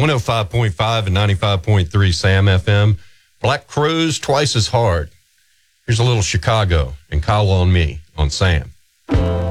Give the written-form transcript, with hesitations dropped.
105.5 and 95.3 Sam FM. Black Crowes twice as hard. Here's a little Chicago and Call on Me on Sam.